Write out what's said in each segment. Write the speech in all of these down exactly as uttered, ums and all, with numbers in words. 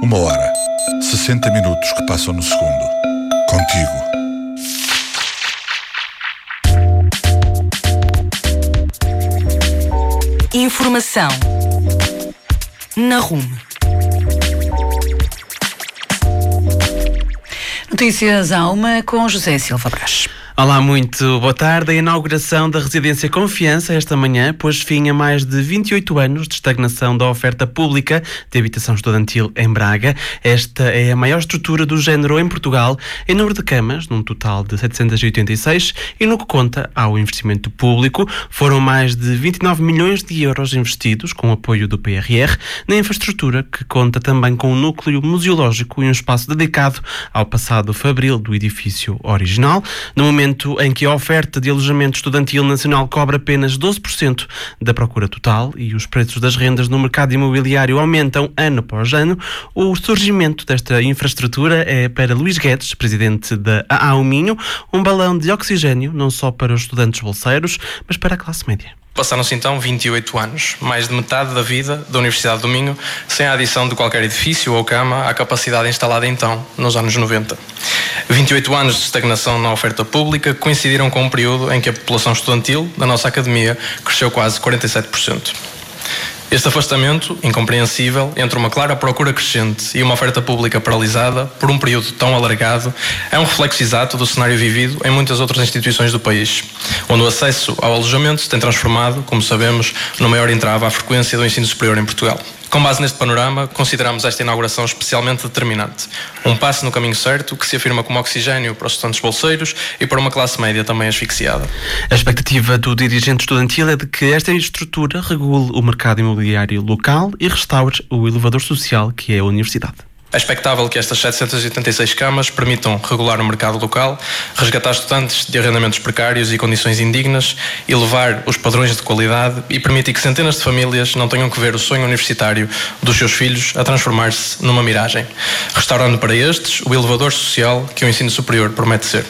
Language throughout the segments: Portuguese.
Uma hora, sessenta minutos que passam no segundo. Contigo. Informação na Rume. Notícias à uma com José Silva Brás. Olá, muito boa tarde. A inauguração da Residência Confiança esta manhã pôs fim a mais de vinte e oito anos de estagnação da oferta pública de habitação estudantil em Braga. Esta é a maior estrutura do género em Portugal, em número de camas, num total de setecentos e oitenta e seis, e no que conta ao investimento público, foram mais de vinte e nove milhões de euros investidos, com o apoio do P R R, na infraestrutura, que conta também com um núcleo museológico e um espaço dedicado ao passado fabril do edifício original. No momento em que a oferta de alojamento estudantil nacional cobra apenas doze por cento da procura total e os preços das rendas no mercado imobiliário aumentam ano após ano, o surgimento desta infraestrutura é, para Luís Guedes, presidente da A A U Minho, um balão de oxigênio não só para os estudantes bolseiros, mas para a classe média. Passaram-se então vinte e oito anos, mais de metade da vida da Universidade do Minho, sem a adição de qualquer edifício ou cama à capacidade instalada então, nos anos noventa. vinte e oito anos de estagnação na oferta pública coincidiram com um período em que a população estudantil da nossa academia cresceu quase quarenta e sete por cento. Este afastamento, incompreensível, entre uma clara procura crescente e uma oferta pública paralisada por um período tão alargado, é um reflexo exato do cenário vivido em muitas outras instituições do país, onde o acesso ao alojamento se tem transformado, como sabemos, no maior entrave à frequência do ensino superior em Portugal. Com base neste panorama, consideramos esta inauguração especialmente determinante. Um passo no caminho certo que se afirma como oxigênio para os estudantes bolseiros e para uma classe média também asfixiada. A expectativa do dirigente estudantil é de que esta estrutura regule o mercado imobiliário local e restaure o elevador social que é a universidade. É expectável que estas setecentas e oitenta e seis camas permitam regular o mercado local, resgatar estudantes de arrendamentos precários e condições indignas, elevar os padrões de qualidade e permitir que centenas de famílias não tenham que ver o sonho universitário dos seus filhos a transformar-se numa miragem, restaurando para estes o elevador social que o ensino superior promete ser.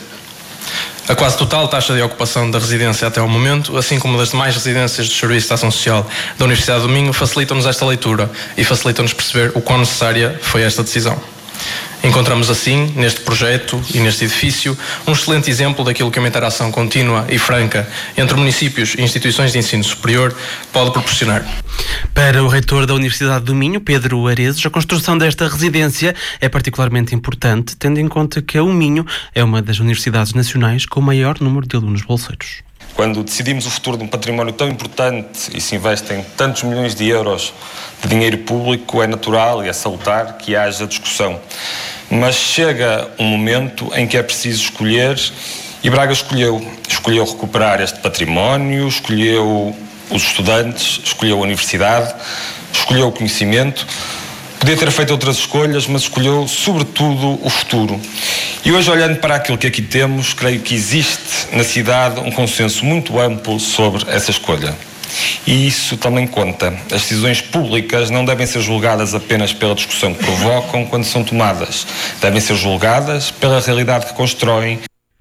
A quase total taxa de ocupação da residência até ao momento, assim como das demais residências do Serviço de Ação Social da Universidade do Minho, facilitam-nos esta leitura e facilitam-nos perceber o quão necessária foi esta decisão. Encontramos assim, neste projeto e neste edifício, um excelente exemplo daquilo que uma interação contínua e franca entre municípios e instituições de ensino superior pode proporcionar. Para o reitor da Universidade do Minho, Pedro Arezes, a construção desta residência é particularmente importante, tendo em conta que a U Minho é uma das universidades nacionais com o maior número de alunos bolseiros. Quando decidimos o futuro de um património tão importante e se investem tantos milhões de euros de dinheiro público, é natural e é salutar que haja discussão. Mas chega um momento em que é preciso escolher, e Braga escolheu. Escolheu recuperar este património, escolheu os estudantes, escolheu a universidade, escolheu o conhecimento. Podia ter feito outras escolhas, mas escolheu, sobretudo, o futuro. E hoje, olhando para aquilo que aqui temos, creio que existe na cidade um consenso muito amplo sobre essa escolha. E isso também conta. As decisões públicas não devem ser julgadas apenas pela discussão que provocam quando são tomadas. Devem ser julgadas pela realidade que constroem.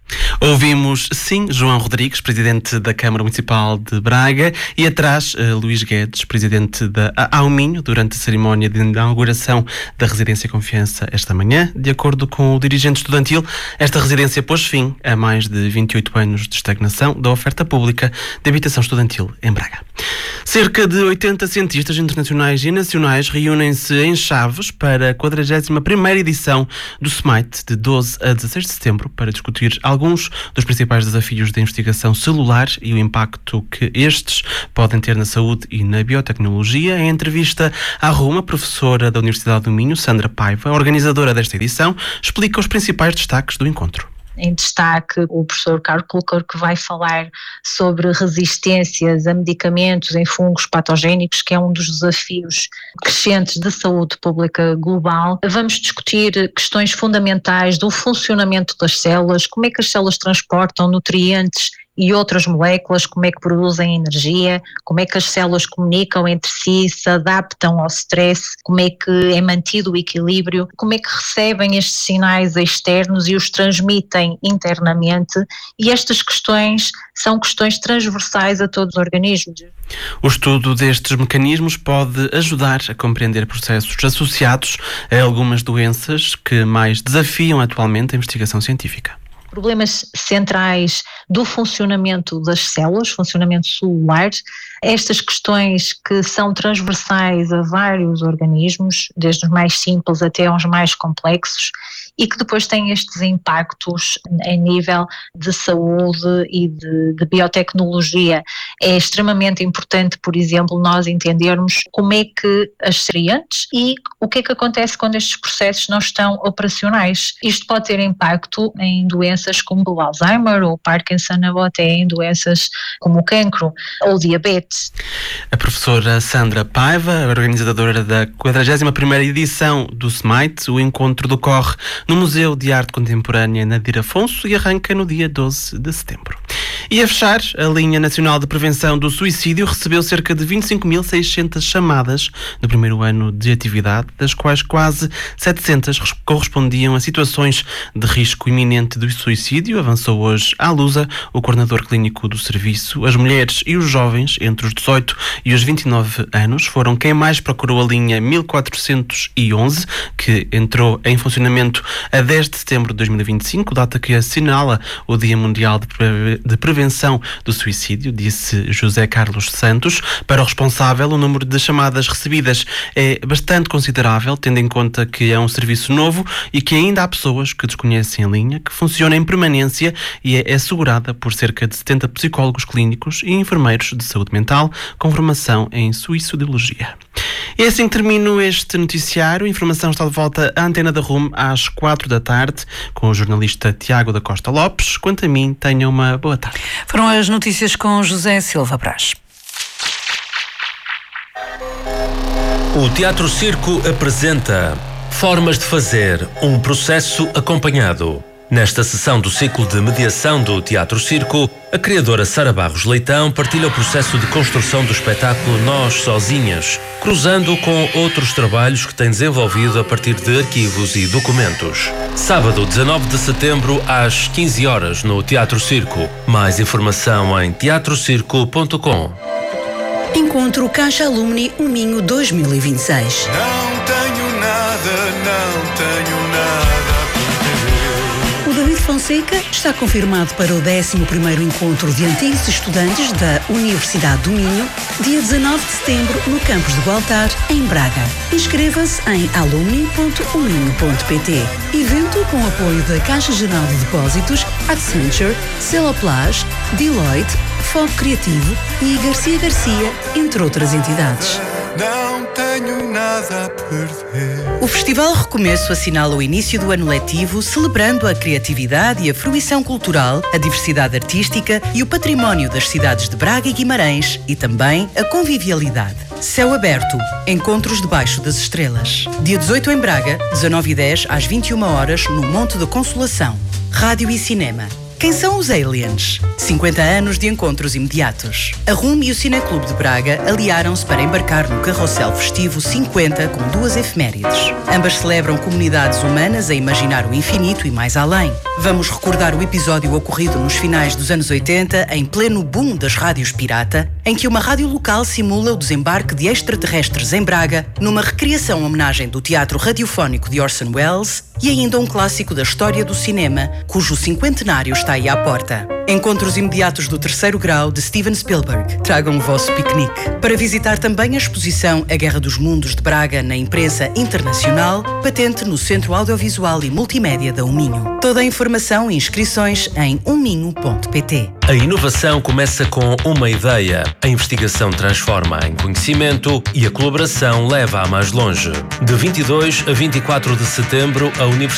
Ouvimos, sim, João Rodrigues, presidente da Câmara Municipal de Braga, e atrás, uh, Luís Guedes, presidente da A A U Minho, durante a cerimónia de inauguração da Residência Confiança esta manhã. De acordo com o dirigente estudantil, esta residência pôs fim a mais de vinte e oito anos de estagnação da oferta pública de habitação estudantil em Braga. Cerca de oitenta cientistas internacionais e nacionais reúnem-se em Chaves para a quadragésima primeira edição do SMITE, de doze a dezasseis de setembro, para discutir alguns dos principais desafios da investigação celular e o impacto que estes podem ter na saúde e na biotecnologia. Em entrevista à Roma, professora da Universidade do Minho, Sandra Paiva, organizadora desta edição, explica os principais destaques do encontro. Em destaque o professor Carlos Kulker, que vai falar sobre resistências a medicamentos em fungos patogénicos, que é um dos desafios crescentes de saúde pública global. Vamos discutir questões fundamentais do funcionamento das células, como é que as células transportam nutrientes e outras moléculas, como é que produzem energia, como é que as células comunicam entre si, se adaptam ao stress, como é que é mantido o equilíbrio, como é que recebem estes sinais externos e os transmitem internamente, e estas questões são questões transversais a todos os organismos. O estudo destes mecanismos pode ajudar a compreender processos associados a algumas doenças que mais desafiam atualmente a investigação científica. Problemas centrais do funcionamento das células, funcionamento celular, estas questões que são transversais a vários organismos, desde os mais simples até aos mais complexos, e que depois têm estes impactos em nível de saúde e de, de biotecnologia. É extremamente importante, por exemplo, nós entendermos como é que as variantes e o que é que acontece quando estes processos não estão operacionais. Isto pode ter impacto em doenças como o Alzheimer ou o Parkinson, ou até em doenças como o cancro ou o diabetes. A professora Sandra Paiva, organizadora da quadragésima primeira edição do S M I T, o encontro decorre no Museu de Arte Contemporânea Nadir Afonso e arranca no dia doze de setembro. E a fechar, a Linha Nacional de Prevenção do Suicídio recebeu cerca de vinte e cinco mil e seiscentas chamadas no primeiro ano de atividade, das quais quase setecentas correspondiam a situações de risco iminente do suicídio, avançou hoje à Lusa o coordenador clínico do serviço. As mulheres e os jovens entre os dezoito e os vinte e nove anos foram quem mais procurou a linha mil quatrocentos e onze, que entrou em funcionamento a dez de setembro de dois mil e vinte e cinco, data que assinala o Dia Mundial de, Pre- de Prevenção do Suicídio, disse José Carlos Santos. Para o responsável, o número de chamadas recebidas é bastante considerável, tendo em conta que é um serviço novo e que ainda há pessoas que desconhecem a linha, que funciona em permanência e é assegurada por cerca de setenta psicólogos clínicos e enfermeiros de saúde mental com formação em suicidologia. E assim termino este noticiário. A informação está de volta à Antena da RUM às quatro da tarde com o jornalista Tiago da Costa Lopes. Quanto a mim, tenham uma boa tarde. Foram as notícias com José Silva Brás. O Teatro Circo apresenta Formas de Fazer, um processo acompanhado. Nesta sessão do ciclo de mediação do Teatro Circo, a criadora Sara Barros Leitão partilha o processo de construção do espetáculo Nós Sozinhas, cruzando com outros trabalhos que tem desenvolvido a partir de arquivos e documentos. Sábado, dezanove de setembro, às quinze horas, no Teatro Circo. Mais informação em teatro circo ponto com. Encontro Caixa Alumni O Minho dois mil e vinte e seis. Não tenho nada, não tenho nada. O David Fonseca está confirmado para o décimo primeiro encontro de antigos estudantes da Universidade do Minho, dia dezanove de setembro, no campus de Gualtar, em Braga. Inscreva-se em alumni ponto o minho ponto pt. Evento com apoio da Caixa Geral de Depósitos, Accenture, Celoplage, Deloitte, Foco Criativo e Garcia Garcia, entre outras entidades. Não tenho nada a perder. O Festival Recomeço assinala o início do ano letivo, celebrando a criatividade e a fruição cultural, a diversidade artística e o património das cidades de Braga e Guimarães e também a convivialidade. Céu aberto, encontros debaixo das estrelas. Dia dezoito em Braga, dezanove e dez às vinte e uma horas, no Monte da Consolação. Rádio e cinema. Quem são os Aliens? cinquenta anos de encontros imediatos. A RUM e o Cineclube de Braga aliaram-se para embarcar no carrossel festivo cinquenta com duas efemérides. Ambas celebram comunidades humanas a imaginar o infinito e mais além. Vamos recordar o episódio ocorrido nos finais dos anos oitenta, em pleno boom das rádios pirata, em que uma rádio local simula o desembarque de extraterrestres em Braga, numa recriação homenagem do teatro radiofónico de Orson Welles e ainda um clássico da história do cinema, cujo cinquentenário está aí à porta. Encontros imediatos do terceiro grau de Steven Spielberg. Tragam o vosso piquenique. Para visitar também a exposição A Guerra dos Mundos de Braga na imprensa internacional, patente no Centro Audiovisual e Multimédia da Uminho. Toda a informação e inscrições em uminho ponto pt. A inovação começa com uma ideia, a investigação transforma em conhecimento e a colaboração leva a mais longe. De vinte e dois a vinte e quatro de setembro, a Universidade